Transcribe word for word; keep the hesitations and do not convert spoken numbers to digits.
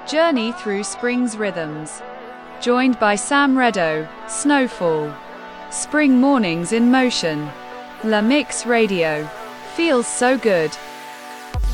Journey through spring's rhythms. Joined by Sam Reddo, Snowfall. Spring mornings in motion. La Mix Radio. Feels so good.